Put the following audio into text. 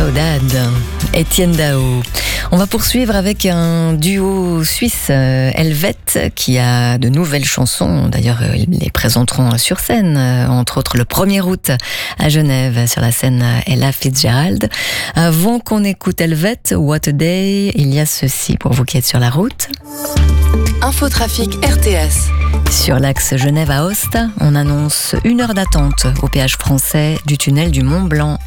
Saudade, Étienne Dao. On va poursuivre avec un duo suisse, Helvète, qui a de nouvelles chansons. D'ailleurs, ils les présenteront sur scène, entre autres le 1er août à Genève, sur la scène Ella Fitzgerald. Avant qu'on écoute Helvète, What a Day, il y a ceci pour vous qui êtes sur la route. Infotrafic RTS. Sur l'axe Genève à Aoste, on annonce 1 heure d'attente au péage français du tunnel du Mont Blanc.